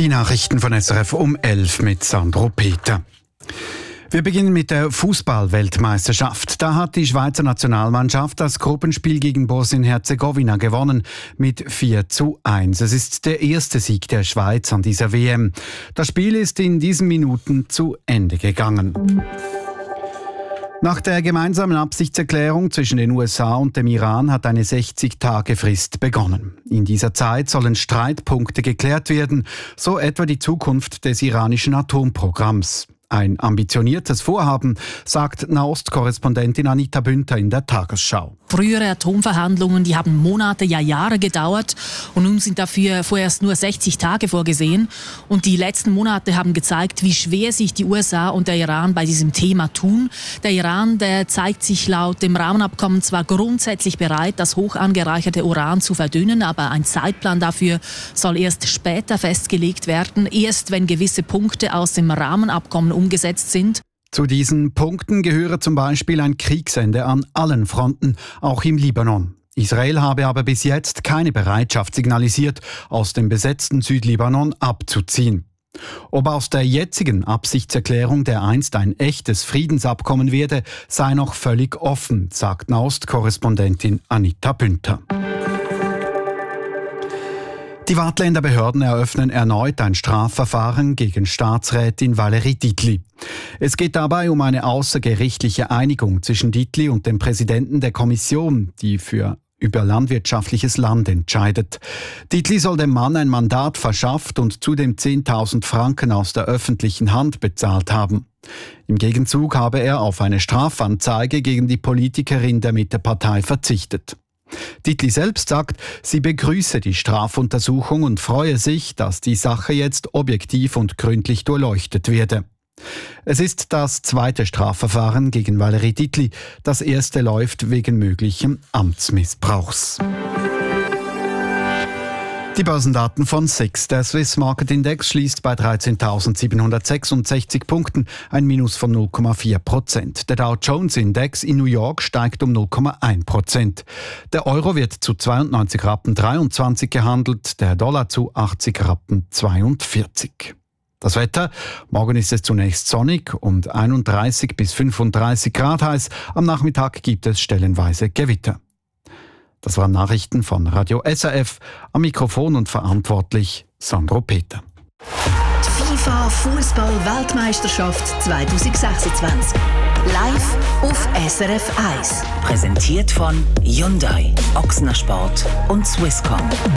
Die Nachrichten von SRF um 11 mit Sandro Peter. Wir beginnen mit der Fußball-Weltmeisterschaft. Da hat die Schweizer Nationalmannschaft das Gruppenspiel gegen Bosnien-Herzegowina gewonnen mit 4:1. Es ist der erste Sieg der Schweiz an dieser WM. Das Spiel ist in diesen Minuten zu Ende gegangen. Nach der gemeinsamen Absichtserklärung zwischen den USA und dem Iran hat eine 60-Tage-Frist begonnen. In dieser Zeit sollen Streitpunkte geklärt werden, so etwa die Zukunft des iranischen Atomprogramms. Ein ambitioniertes Vorhaben, sagt Nahost-Korrespondentin Anita Bünter in der Tagesschau. Frühere Atomverhandlungen, die haben Monate, ja Jahre gedauert und nun sind dafür vorerst nur 60 Tage vorgesehen. Und die letzten Monate haben gezeigt, wie schwer sich die USA und der Iran bei diesem Thema tun. Der Iran, der zeigt sich laut dem Rahmenabkommen zwar grundsätzlich bereit, das hoch angereicherte Uran zu verdünnen, aber ein Zeitplan dafür soll erst später festgelegt werden, erst wenn gewisse Punkte aus dem Rahmenabkommen umgesetzt sind. Zu diesen Punkten gehöre zum Beispiel ein Kriegsende an allen Fronten, auch im Libanon. Israel habe aber bis jetzt keine Bereitschaft signalisiert, aus dem besetzten Südlibanon abzuziehen. Ob aus der jetzigen Absichtserklärung dereinst ein echtes Friedensabkommen werde, sei noch völlig offen, sagt Nahost-Korrespondentin Anita Bünter. Die Waadtländer Behörden eröffnen erneut ein Strafverfahren gegen Staatsrätin Valérie Dietli. Es geht dabei um eine außergerichtliche Einigung zwischen Dietli und dem Präsidenten der Kommission, die über landwirtschaftliches Land entscheidet. Dietli soll dem Mann ein Mandat verschafft und zudem 10.000 Franken aus der öffentlichen Hand bezahlt haben. Im Gegenzug habe er auf eine Strafanzeige gegen die Politikerin der Mittepartei verzichtet. Dietli selbst sagt, sie begrüße die Strafuntersuchung und freue sich, dass die Sache jetzt objektiv und gründlich durchleuchtet werde. Es ist das zweite Strafverfahren gegen Valérie Dietli. Das erste läuft wegen möglichem Amtsmissbrauchs. Die Börsendaten von SIX. Der Swiss Market Index schließt bei 13.766 Punkten, ein Minus von 0,4%. Der Dow Jones Index in New York steigt um 0,1%. Der Euro wird zu 92,23 Rappen gehandelt, der Dollar zu 80,42 Rappen. Das Wetter: Morgen ist es zunächst sonnig und 31 bis 35 Grad heiß. Am Nachmittag gibt es stellenweise Gewitter. Das waren Nachrichten von Radio SRF. Am Mikrofon und verantwortlich Sandro Peter. Die FIFA Fußball-Weltmeisterschaft 2026. Live auf SRF 1. Präsentiert von Hyundai, Ochsner Sport und Swisscom.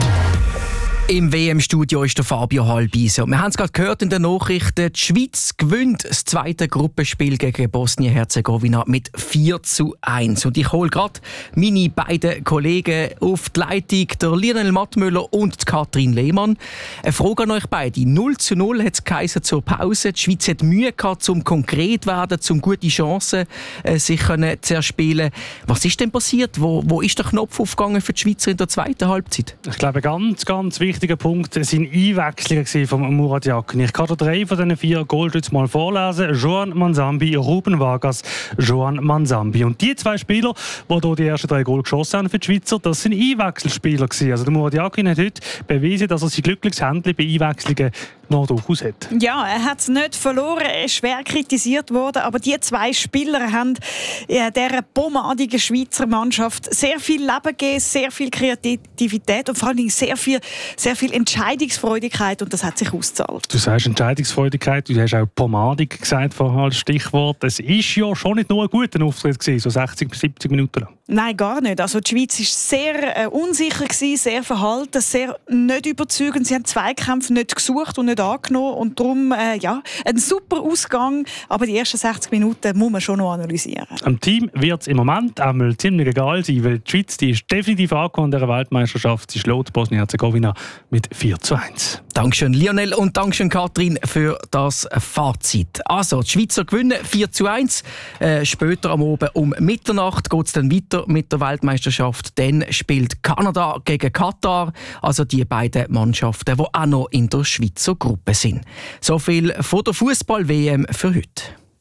Im WM-Studio ist der Fabio Halbiser. Wir haben es gerade gehört in den Nachrichten. Die Schweiz gewinnt das zweite Gruppenspiel gegen Bosnien-Herzegowina mit 4:1. Und ich hole gerade meine beiden Kollegen auf die Leitung, der Lionel Mattmüller und die Katrin Lehmann. Eine Frage an euch beide. 0:0 hat es geheißen zur Pause. Die Schweiz hat Mühe gehabt, um konkret zu werden, um gute Chancen sich zu erspielen. Was ist denn passiert? Wo ist der Knopf aufgegangen für die Schweizer in der zweiten Halbzeit? Ich glaube, ganz wichtiger Punkt sind Einwechslungen von Murat Yakin. Ich kann 3 von diesen 4 Goalschützen mal vorlesen. Joan Manzambi, Ruben Vargas, Joan Manzambi. Und die 2 Spieler, die hier die ersten 3 Goal geschossen haben für die Schweizer, das sind Einwechselspieler gewesen. Also der Murat Yakin hat heute bewiesen, dass er sein glückliches Händchen bei Einwechslungen noch durchaus hat. Ja, er hat es nicht verloren, er ist schwer kritisiert worden, aber die 2 Spieler haben dieser pomadigen Schweizer Mannschaft sehr viel Leben gegeben, sehr viel Kreativität und vor allem sehr viel Entscheidungsfreudigkeit, und das hat sich ausgezahlt. Du sagst Entscheidungsfreudigkeit, du hast auch pomadig gesagt vorher als Stichwort. Es ist ja schon nicht nur ein guter Auftritt gewesen, so 60 bis 70 Minuten lang. Nein, gar nicht. Also die Schweiz war sehr unsicher gewesen, sehr verhalten, sehr nicht überzeugend. Sie haben Zweikämpfe nicht gesucht und nicht angenommen und darum ein super Ausgang, aber die ersten 60 Minuten muss man schon noch analysieren. Am Team wird es im Moment einmal ziemlich egal sein, weil die Schweiz die ist definitiv angekommen an dieser Weltmeisterschaft. Sie schlägt Bosnien-Herzegowina mit 4:1. Dankeschön Lionel und Dankeschön Katrin für das Fazit. Also, die Schweizer gewinnen 4:1. Später am Abend um Mitternacht geht es dann weiter mit der Weltmeisterschaft. Dann spielt Kanada gegen Katar, also die beiden Mannschaften, die auch noch in der Schweizer Gruppe sind. So viel von der Fußball-WM für heute.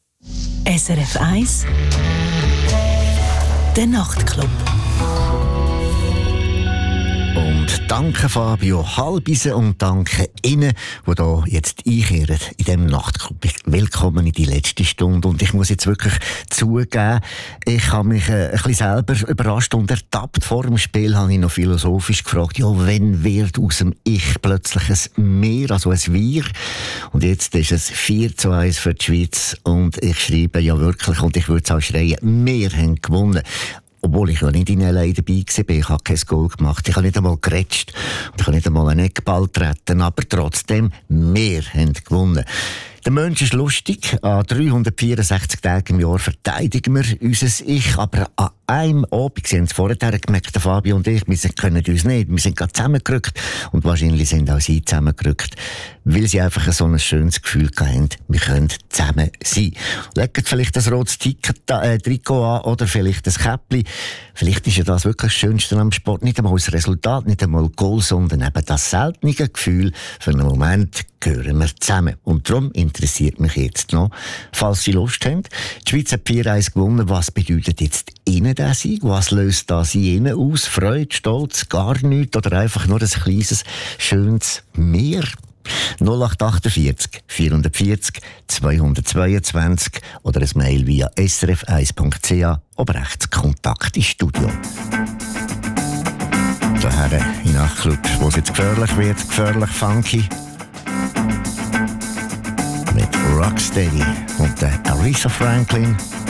SRF 1 Der Nachtclub. Und danke Fabio Halbisen und danke Ihnen, die hier jetzt einkehren in diesem Nachtclub. Willkommen in die letzte Stunde. Und ich muss jetzt wirklich zugeben, ich habe mich ein bisschen selber überrascht und ertappt. Vor dem Spiel habe ich noch philosophisch gefragt, ja, wenn wird aus dem Ich plötzlich ein Mehr, also ein Wir? Und jetzt ist es 4:1 für die Schweiz. Und ich schreibe ja wirklich, und ich würde es auch schreien, wir haben gewonnen. Obwohl ich ja nicht in L.A. dabei war, ich habe kein Goal gemacht, ich habe nicht einmal gerätscht, ich habe nicht einmal einen Eckball treten, aber trotzdem, wir haben gewonnen. Der Mensch ist lustig. An 364 Tagen im Jahr verteidigen wir unser Ich. Aber an einem Abend, Sie haben es vorher gemerkt, Fabio und ich, wir können uns nicht. Wir sind gerade zusammengerückt. Und wahrscheinlich sind auch Sie zusammengerückt. Weil Sie einfach so ein schönes Gefühl hatten, wir können zusammen sein. Legt vielleicht das rotes Trikot an oder vielleicht ein Käppli. Vielleicht ist ja das wirklich das Schönste am Sport. Nicht einmal das Resultat, nicht einmal Goal, sondern eben das seltene Gefühl. Für einen Moment gehören wir zusammen. Und darum interessiert mich jetzt noch, falls Sie Lust haben. Die Schweiz hat 4:1 gewonnen. Was bedeutet jetzt Ihnen der Sieg? Was löst das in Ihnen aus? Freude, Stolz, gar nichts? Oder einfach nur ein kleines, schönes Mehr? 0848 440 222 oder ein Mail via srf1.ch oder rechts Kontakt ins Studio. Daher in Nachtclub, wo es jetzt gefährlich wird, gefährlich funky. Mit Rocksteady und der Aretha Franklin.